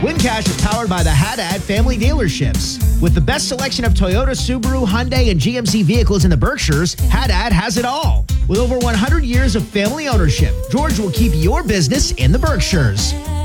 Wincash is powered by the Haddad family dealerships. With the best selection of Toyota, Subaru, Hyundai, and GMC vehicles in the Berkshires, Haddad has it all. With over 100 years of family ownership, George will keep your business in the Berkshires.